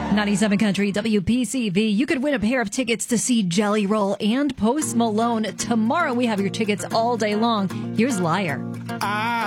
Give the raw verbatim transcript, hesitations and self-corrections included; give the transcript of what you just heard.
ninety-seven Country W P C V. You could win a pair of tickets to see Jelly Roll and Post Malone tomorrow. We have your tickets all day long. Here's Liar. I